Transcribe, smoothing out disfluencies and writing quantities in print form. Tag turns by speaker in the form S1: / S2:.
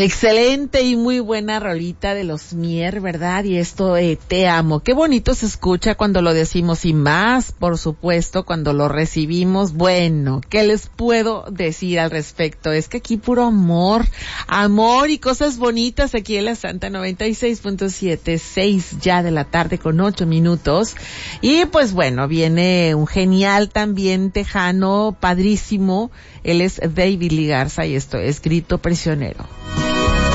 S1: Excelente y muy buena rolita de los Mier, ¿verdad? Y esto, te amo. Qué bonito se escucha cuando lo decimos y más, por supuesto, cuando lo recibimos. Bueno, ¿qué les puedo decir al respecto? Es que aquí puro amor y cosas bonitas aquí en la Santa 96.7, 6 ya de la tarde con 8 minutos. Y pues bueno, viene un genial también tejano, padrísimo. Él es David Lee Garza y esto es Grito Prisionero.